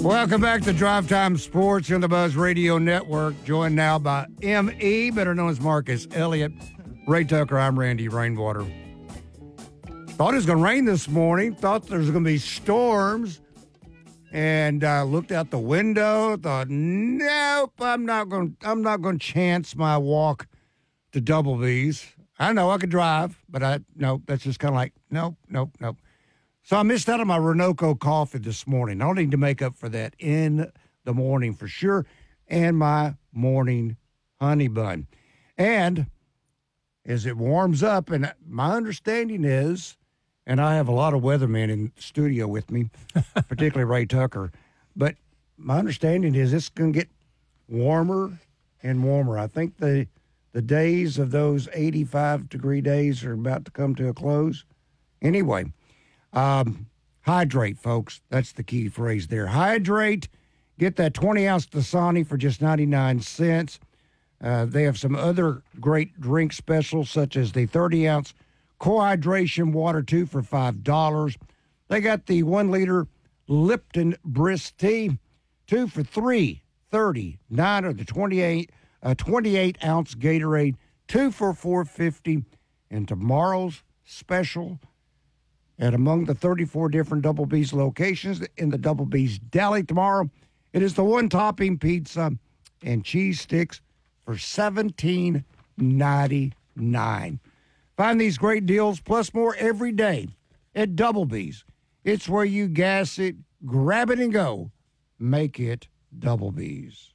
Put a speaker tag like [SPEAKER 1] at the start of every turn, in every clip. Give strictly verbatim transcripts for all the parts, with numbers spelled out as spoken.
[SPEAKER 1] Welcome back to Drive Time Sports on the Buzz Radio Network. Joined now by M E, better known as Marcus Elliott. Ray Tucker, I'm Randy Rainwater. Thought it was going to rain this morning. Thought there was going to be storms. And I uh, looked out the window. Thought, nope, I'm not going. I'm not going to chance my walk to Double B's. I know I could drive, but I no. That's just kind of like nope, nope, nope. So I missed out on my Renoco coffee this morning. I'll need to make up for that in the morning for sure, and my morning honey bun. And as it warms up, and my understanding is, and I have a lot of weathermen in the studio with me, particularly Ray Tucker, but my understanding is it's going to get warmer and warmer. I think the the days of those eighty-five degree days are about to come to a close. Anyway. Um, hydrate, folks. That's the key phrase there. Hydrate. Get that twenty ounce Dasani for just ninety-nine cents. Uh, they have some other great drink specials, such as the thirty ounce Co-Hydration Water two for five dollars. They got the one liter Lipton Brisk Tea, two for three thirty-nine, or the twenty-eight, uh, twenty-eight ounce Gatorade, two for four fifty. And tomorrow's special, at among the thirty-four different Double B's locations in the Double B's Deli tomorrow, it is the one-topping pizza and cheese sticks for seventeen ninety-nine. Find these great deals plus more every day at Double B's. It's where you gas it, grab it, and go. Make it Double B's.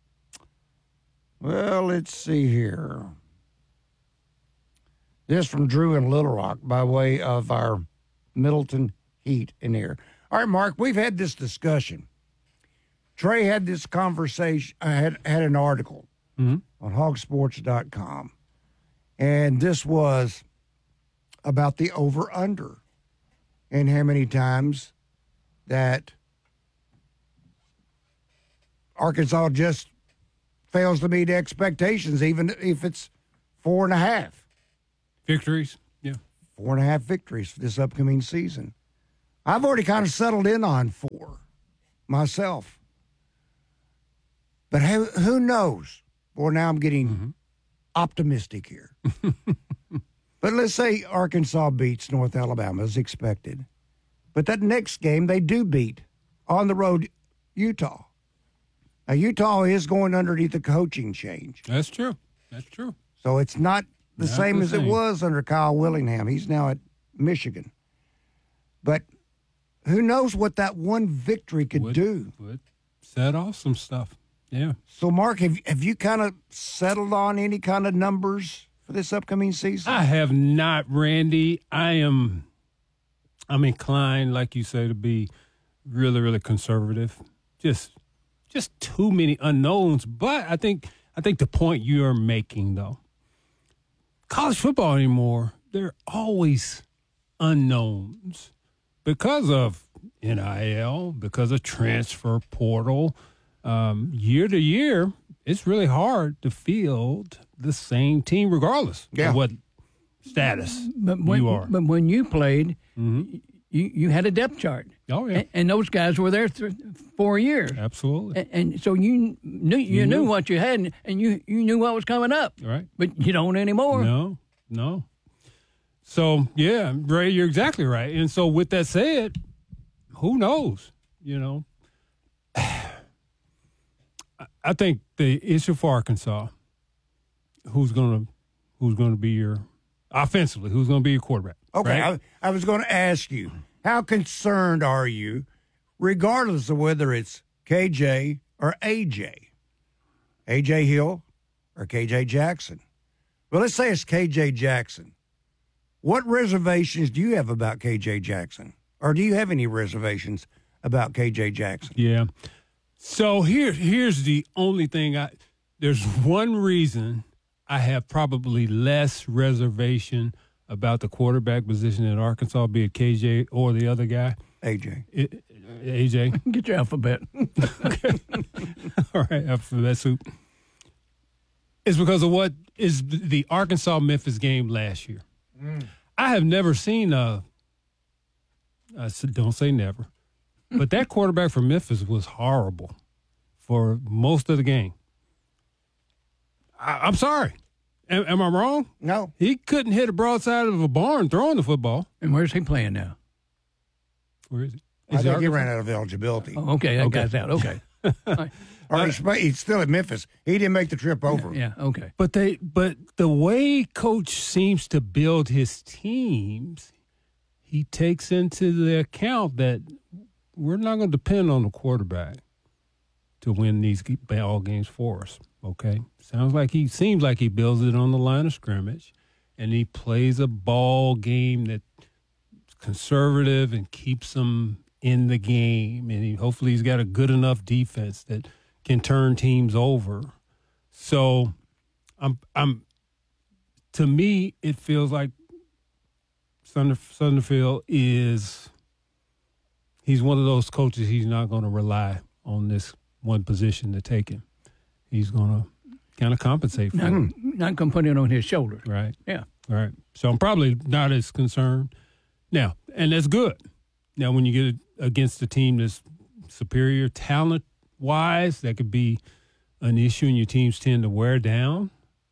[SPEAKER 1] Well, let's see here. This from Drew in Little Rock by way of our Middleton Heat and Air. All right, Mark, we've had this discussion. Trey had this conversation, I had, had an article mm-hmm. on hog sports dot com, and this was about the over-under and how many times that Arkansas just fails to meet expectations, even if it's four and a half.
[SPEAKER 2] Victories.
[SPEAKER 1] Four and a half victories for this upcoming season. I've already kind of settled in on four myself. But who, who knows? Boy, now I'm getting mm-hmm. optimistic here. But let's say Arkansas beats North Alabama as expected. But that next game, they do beat on the road Utah. Now, Utah is going underneath the coaching change.
[SPEAKER 2] That's true. That's true.
[SPEAKER 1] So it's not the
[SPEAKER 2] Not
[SPEAKER 1] same
[SPEAKER 2] the
[SPEAKER 1] as
[SPEAKER 2] same.
[SPEAKER 1] it was under Kyle Willingham. He's now at Michigan. But who knows what that one victory could
[SPEAKER 2] would,
[SPEAKER 1] do.
[SPEAKER 2] Would set off some stuff. Yeah.
[SPEAKER 1] So, Mark, have, have you kind of settled on any kind of numbers for this upcoming season?
[SPEAKER 2] I have not, Randy. I am I'm inclined, like you say, to be really, really conservative. Just just too many unknowns. But I think I think the point you're making, though, college football anymore, there are always unknowns because of N I L, because of transfer portal. Um, year to year, it's really hard to field the same team regardless
[SPEAKER 1] yeah.
[SPEAKER 2] of what status
[SPEAKER 3] but when,
[SPEAKER 2] you are.
[SPEAKER 3] But when you played,
[SPEAKER 2] mm-hmm.
[SPEAKER 3] you, you had a depth chart.
[SPEAKER 2] Oh, yeah.
[SPEAKER 3] And, and those guys were there th- four years.
[SPEAKER 2] Absolutely.
[SPEAKER 3] And, and so you knew you,
[SPEAKER 2] You
[SPEAKER 3] knew.
[SPEAKER 2] knew.
[SPEAKER 3] what you had, and, and you, you knew what was coming up.
[SPEAKER 2] Right.
[SPEAKER 3] But you don't anymore.
[SPEAKER 2] No, no. So, yeah, Ray, you're exactly right. And so with that said, who knows, you know? I think the issue for Arkansas, who's gonna who's gonna be your offensively, who's gonna be your quarterback?
[SPEAKER 1] Okay,
[SPEAKER 2] right?
[SPEAKER 1] I, I was going to ask you, how concerned are you, regardless of whether it's K J or A J, A J Hill or K J Jackson? Well, let's say it's K J Jackson. What reservations do you have about K J Jackson, or do you have any reservations about K J Jackson?
[SPEAKER 2] Yeah. So here, here's the only thing I. There's one reason I have probably less reservation about the quarterback position in Arkansas, be it K J or the other guy.
[SPEAKER 1] A J.
[SPEAKER 2] It, A J.
[SPEAKER 3] Get your alphabet.
[SPEAKER 2] Okay. All right, alphabet soup. It's because of what is the Arkansas-Memphis game last year. Mm. I have never seen a, I don't say never, but that quarterback from Memphis was horrible for most of the game. I, I'm sorry. Am, am I wrong?
[SPEAKER 1] No.
[SPEAKER 2] He couldn't hit a broadside of a barn throwing the football.
[SPEAKER 3] And where's he playing now?
[SPEAKER 2] Where is he?
[SPEAKER 1] I
[SPEAKER 2] Is
[SPEAKER 1] think he
[SPEAKER 2] Arkansas?
[SPEAKER 1] ran out of eligibility.
[SPEAKER 3] Oh, okay, that
[SPEAKER 2] Okay.
[SPEAKER 3] guy's out. Okay.
[SPEAKER 1] Or he's, he's still at Memphis. He didn't make the trip over.
[SPEAKER 3] Yeah, okay.
[SPEAKER 2] But they, but the way Coach seems to build his teams, he takes into the account that we're not going to depend on the quarterback to win these ball games for us. Okay, sounds like he seems like he builds it on the line of scrimmage, and he plays a ball game that's conservative and keeps them in the game, and he, hopefully he's got a good enough defense that can turn teams over. So, I'm, I'm. To me, it feels like Sunder, Sunderfield is. He's one of those coaches. He's not going to rely on this one position to take him. He's going to kind of compensate for
[SPEAKER 3] Not,
[SPEAKER 2] it,
[SPEAKER 3] not going to put it on his shoulders.
[SPEAKER 2] right?
[SPEAKER 3] Yeah.
[SPEAKER 2] Right. So I'm probably not as concerned now, and that's good. Now, when you get against a team that's superior talent-wise, that could be an issue, and your teams tend to wear down.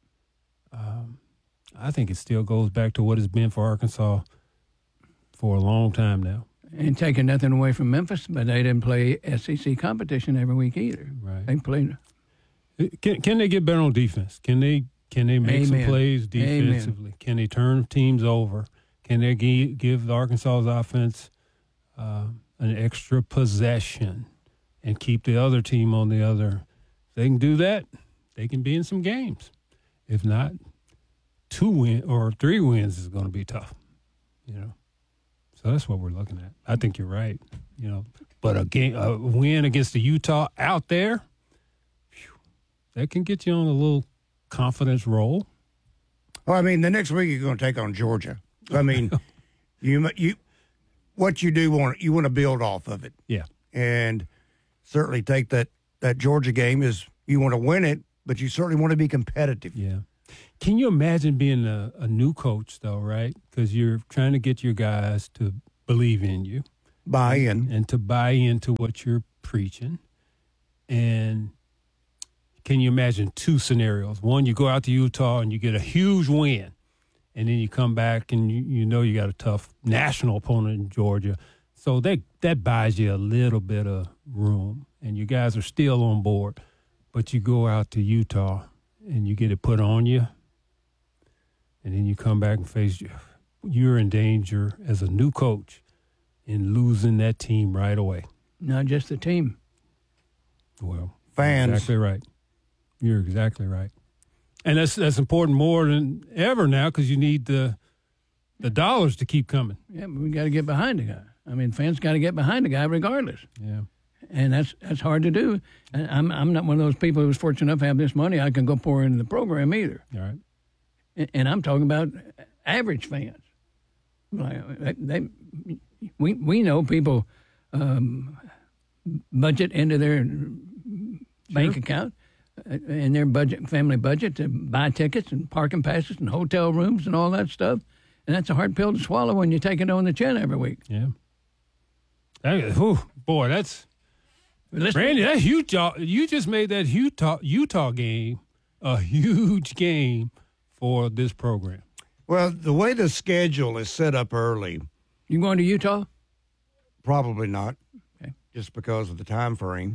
[SPEAKER 2] Um, I think it still goes back to what it's been for Arkansas for a long time now.
[SPEAKER 3] And taking nothing away from Memphis, but they didn't play S E C competition every week either.
[SPEAKER 2] Right.
[SPEAKER 3] They played.
[SPEAKER 2] Can can they get better on defense? Can they can they make
[SPEAKER 3] Amen.
[SPEAKER 2] some plays defensively?
[SPEAKER 3] Amen.
[SPEAKER 2] Can they turn teams over? Can they give, give Arkansas's offense uh, an extra possession and keep the other team on the other? If they can do that, they can be in some games. If not, two win or three wins is going to be tough. You know, so that's what we're looking at. I think you're right. You know, but a game, a win against the Utah out there, phew, that can get you on a little confidence roll.
[SPEAKER 1] Well, I mean, the next week you're going to take on Georgia. I mean, you you what you do want you want to build off of it,
[SPEAKER 2] Yeah,
[SPEAKER 1] and certainly take that that Georgia game is you want to win it, but you certainly want to be competitive.
[SPEAKER 2] yeah. Can you imagine being a, a new coach, though, right? Because you're trying to get your guys to believe in you
[SPEAKER 1] Buy in.
[SPEAKER 2] and to buy into what you're preaching. And can you imagine two scenarios? One, you go out to Utah and you get a huge win, and then you come back and you, you know you got a tough national opponent in Georgia. So that, that buys you a little bit of room, and you guys are still on board. But you go out to Utah and you get it put on you, and then you come back and face you. You're in danger as a new coach in losing that team right away.
[SPEAKER 3] Not just the team.
[SPEAKER 2] Well,
[SPEAKER 1] Fans.
[SPEAKER 2] you're exactly right. You're exactly right. And that's that's important more than ever now because you need the the dollars to keep coming.
[SPEAKER 3] Yeah, but we got to get behind the guy. I mean, fans got to get behind the guy regardless.
[SPEAKER 2] Yeah.
[SPEAKER 3] And that's that's hard to do. And I'm I'm not one of those people who's fortunate enough to have this money I can go pour into the program either.
[SPEAKER 2] All right.
[SPEAKER 3] And, and I'm talking about average fans. Like they, they we we know people um, budget into their bank account uh, and their budget, family budget, to buy tickets and parking passes and hotel rooms and all that stuff. And that's a hard pill to swallow when you take it on the chin every week.
[SPEAKER 2] Yeah. That, whew, boy, that's
[SPEAKER 3] Listen,
[SPEAKER 2] Randy. That Utah. You just made that Utah Utah game a huge game for this program.
[SPEAKER 1] Well, the way the schedule is set up early,
[SPEAKER 3] you going to Utah?
[SPEAKER 1] probably not,
[SPEAKER 3] Okay.
[SPEAKER 1] just because of the time frame.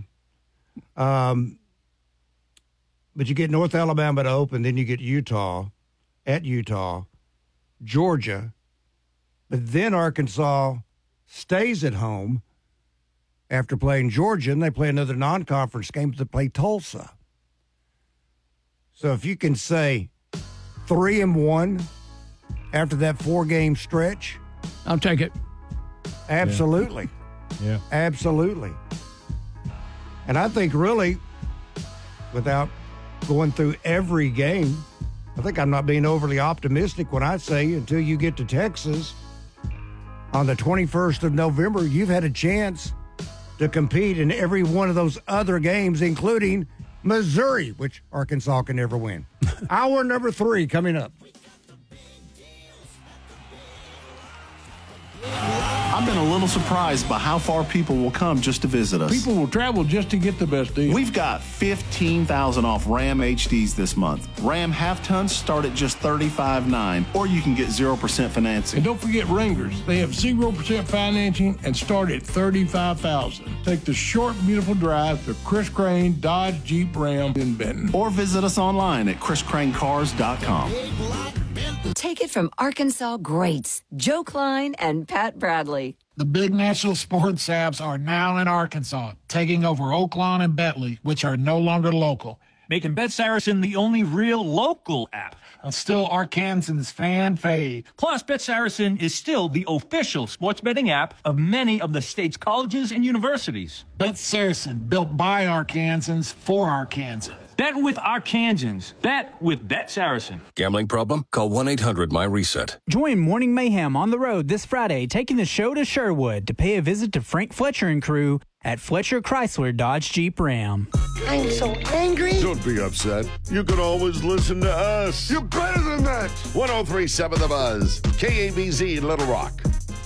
[SPEAKER 1] Um, but you get North Alabama to open, then you get Utah, at Utah, Georgia, but then Arkansas stays at home after playing Georgia, and they play another non-conference game to play Tulsa. So if you can say three and one after that four-game stretch,
[SPEAKER 3] I'll take it.
[SPEAKER 1] absolutely,
[SPEAKER 2] Yeah.
[SPEAKER 1] absolutely. And I think really, without going through every game, I think I'm not being overly optimistic when I say until you get to Texas on the twenty-first of November, you've had a chance to compete in every one of those other games, including Missouri, which Arkansas can never win. Hour number three coming up.
[SPEAKER 4] I've been a little surprised by how far people will come just to visit us.
[SPEAKER 5] People will travel just to get the best deal.
[SPEAKER 4] We've got fifteen thousand dollars off Ram H Ds this month. Ram half-tons start at just thirty-five nine dollars, or you can get zero percent financing.
[SPEAKER 5] And don't forget Wranglers. They have zero percent financing and start at thirty-five thousand dollars. Take the short, beautiful drive to Chris Crane Dodge Jeep Ram in Benton.
[SPEAKER 4] Or visit us online at chris crane cars dot com.
[SPEAKER 6] Take it from Arkansas greats, Joe Klein and Pat Bradley.
[SPEAKER 7] The big national sports apps are now in Arkansas, taking over Oaklawn and Bentley, which are no longer local.
[SPEAKER 8] Making Bet Saracen the only real local app.
[SPEAKER 7] And still Arkansans fan fave.
[SPEAKER 8] Plus, Bet Saracen is still the official sports betting app of many of the state's colleges and universities.
[SPEAKER 7] Bet Saracen, built by Arkansans for Arkansans.
[SPEAKER 8] Bet with Arkansans. Bet with Bet Saracen.
[SPEAKER 9] Gambling problem? Call one eight hundred my reset.
[SPEAKER 10] Join Morning Mayhem on the road this Friday, taking the show to Sherwood to pay a visit to Frank Fletcher and crew at Fletcher Chrysler Dodge Jeep Ram.
[SPEAKER 11] I'm so angry.
[SPEAKER 12] Don't be upset. You can always listen to us.
[SPEAKER 11] You're better than that.
[SPEAKER 12] one oh three point seven The Buzz. K A B Z Little Rock.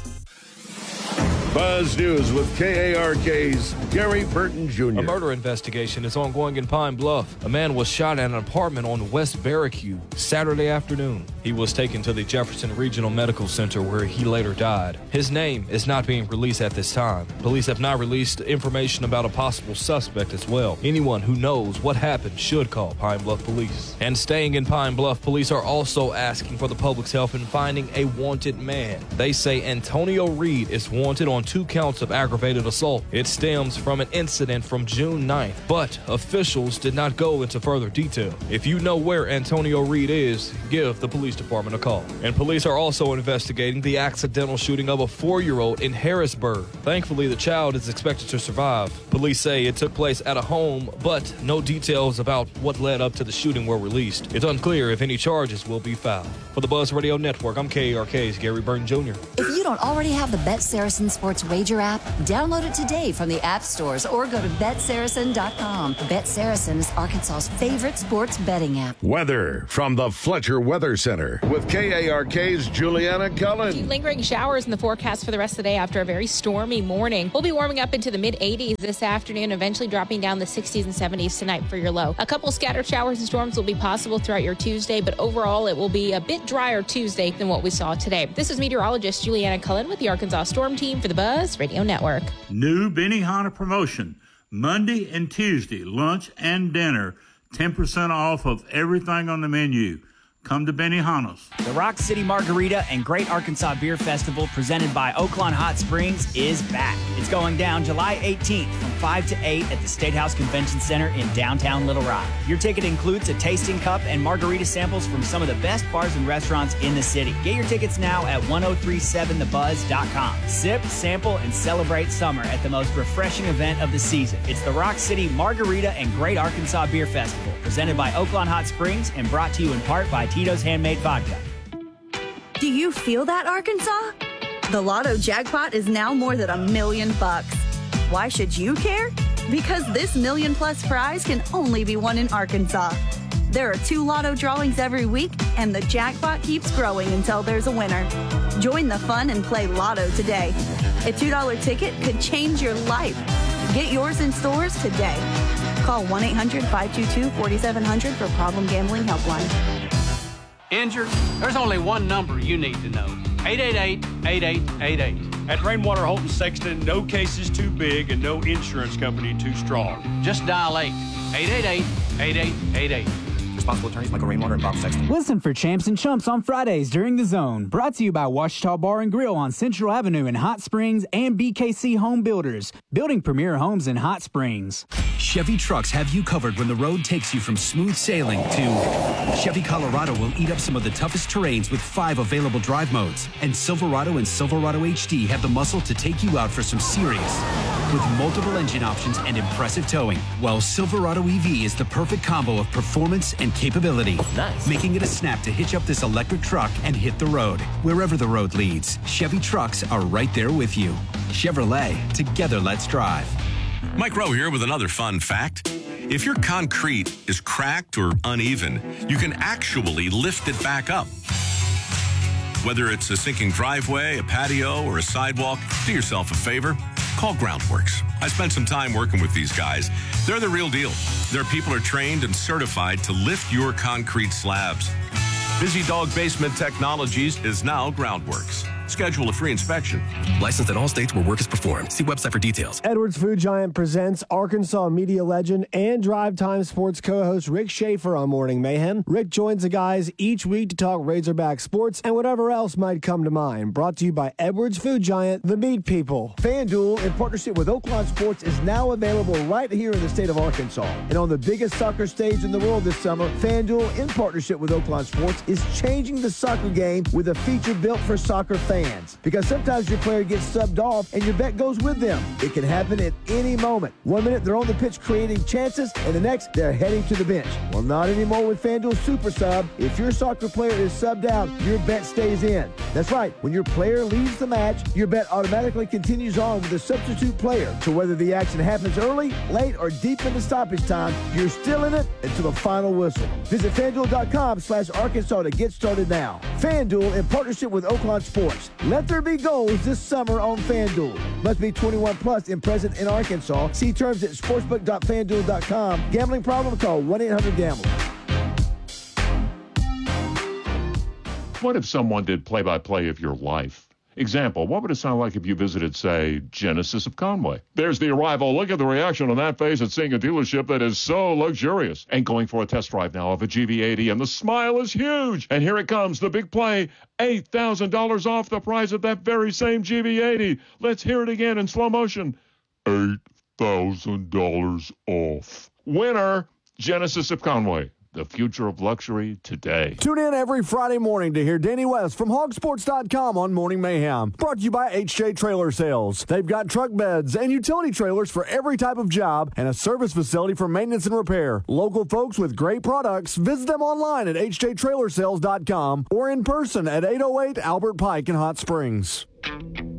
[SPEAKER 12] Buzz News with K A R K's Gary Burton Junior
[SPEAKER 13] A murder investigation is ongoing in Pine Bluff. A man was shot at an apartment on West Barracue Saturday afternoon. He was taken to the Jefferson Regional Medical Center where he later died. His name is not being released at this time. Police have not released information about a possible suspect as well. Anyone who knows what happened should call Pine Bluff Police. And staying in Pine Bluff, police are also asking for the public's help in finding a wanted man. They say Antonio Reed is wanted on two counts of aggravated assault. It stems from an incident from June ninth, but officials did not go into further detail. If you know where Antonio Reed is, give the police department a call. And police are also investigating the accidental shooting of a four-year-old in Harrisburg. Thankfully, the child is expected to survive. Police say it took place at a home, but no details about what led up to the shooting were released. It's unclear if any charges will be filed. For the Buzz Radio Network, I'm K A R K's Gary Burton Junior
[SPEAKER 6] If you don't already have the Bet Saracen Sports Wager app, download it today from the app stores or go to bet saracen dot com. Bet Saracen is Arkansas's favorite sports betting app.
[SPEAKER 12] Weather from the Fletcher Weather Center with K A R K's Juliana Cullen.
[SPEAKER 14] Lingering showers in the forecast for the rest of the day after a very stormy morning. We'll be warming up into the mid eighties this afternoon, eventually dropping down the sixties and seventies tonight for your low. A couple scattered showers and storms will be possible throughout your Tuesday, but overall it will be a bit drier Tuesday than what we saw today. This is meteorologist Juliana Cullen with the Arkansas Storm Team for the Buzz Radio Network.
[SPEAKER 15] New Benihana promotion. Monday and Tuesday, lunch and dinner, ten percent off of everything on the menu. Come to Benihana's.
[SPEAKER 16] The Rock City Margarita and Great Arkansas Beer Festival presented by Oaklawn Hot Springs is back. It's going down July eighteenth from five to eight at the State House Convention Center in downtown Little Rock. Your ticket includes a tasting cup and margarita samples from some of the best bars and restaurants in the city. Get your tickets now at ten thirty-seven the buzz dot com. Sip, sample, and celebrate summer at the most refreshing event of the season. It's the Rock City Margarita and Great Arkansas Beer Festival, presented by Oaklawn Hot Springs and brought to you in part by Tito's Handmade Vodka.
[SPEAKER 17] Do you feel that, Arkansas? The Lotto jackpot is now more than a million bucks. Why should you care? Because this million plus prize can only be won in Arkansas. There are two Lotto drawings every week, and the jackpot keeps growing until there's a winner. Join the fun and play Lotto today. A two dollar ticket could change your life. Get yours in stores today. Call one eight hundred five two two four seven zero zero for Problem Gambling Helpline.
[SPEAKER 18] Injured? There's only one number you need to know. eight eight eight, eight eight eight eight.
[SPEAKER 19] At Rainwater Holton Sexton, no case is too big and no insurance company too strong.
[SPEAKER 18] Just dial eight eight eight eight, eight eight eight eight.
[SPEAKER 20] Responsible attorneys Michael Rainwater and Bob Sexton.
[SPEAKER 10] Listen for Champs and Chumps on Fridays during The Zone. Brought to you by Ouachita Bar and Grill on Central Avenue in Hot Springs and B K C Home Builders, building premier homes in Hot Springs.
[SPEAKER 21] Chevy trucks have you covered when the road takes you from smooth sailing to Chevy Colorado will eat up some of the toughest terrains with five available drive modes. And Silverado and Silverado H D have the muscle to take you out for some serious with multiple engine options and impressive towing. While Silverado E V is the perfect combo of performance and capability. Nice. Making it a snap to hitch up this electric truck and hit the road. Wherever the road leads, Chevy trucks are right there with you. Chevrolet, together let's drive.
[SPEAKER 22] Mike Rowe here with another fun fact. If your concrete is cracked or uneven, you can actually lift it back up. Whether it's a sinking driveway, a patio, or a sidewalk, do yourself a favor. Call Groundworks. I spent some time working with these guys. They're the real deal. Their people are trained and certified to lift your concrete slabs. Busy Dog Basement Technologies is now Groundworks. Schedule a free inspection.
[SPEAKER 9] Licensed in all states where work is performed. See website for details.
[SPEAKER 2] Edwards Food Giant presents Arkansas media legend and Drive Time Sports co-host Rick Schaefer on Morning Mayhem. Rick joins the guys each week to talk Razorback sports and whatever else might come to mind. Brought to you by Edwards Food Giant, the meat people. FanDuel, in partnership with Oaklawn Sports, is now available right here in the state of Arkansas. And on the biggest soccer stage in the world this summer, FanDuel, in partnership with Oaklawn Sports, is changing the soccer game with a feature built for soccer fans. Because sometimes your player gets subbed off and your bet goes with them. It can happen at any moment. One minute they're on the pitch creating chances, and the next they're heading to the bench. Well, not anymore with FanDuel Super Sub. If your soccer player is subbed out, your bet stays in. That's right. When your player leaves the match, your bet automatically continues on with a substitute player. So whether the action happens early, late, or deep into stoppage time, you're still in it until the final whistle. Visit FanDuel.com slash Arkansas to get started now. FanDuel, in partnership with Oaklawn Sports. Let there be goals this summer on FanDuel. Must be twenty-one plus and present in Arkansas. See terms at sportsbook dot fan duel dot com. Gambling problem? Call one eight hundred gambler.
[SPEAKER 3] What if someone did play-by-play of your life? Example, what would it sound like if you visited, say, Genesis of Conway? There's the arrival. Look at the reaction on that face at seeing a dealership that is so luxurious. And going for a test drive now of a G V eighty, and the smile is huge. And here it comes, the big play, eight thousand dollars off the price of that very same G V eighty. Let's hear it again in slow motion. eight thousand dollars off. Winner, Genesis of Conway. The future of luxury today.
[SPEAKER 2] Tune in every Friday morning to hear Danny West from hog sports dot com on Morning Mayhem. Brought to you by H J Trailer Sales. They've got truck beds and utility trailers for every type of job and a service facility for maintenance and repair. Local folks with great products. Visit them online at H J trailer sales dot com or in person at eight oh eight Albert Pike in Hot Springs.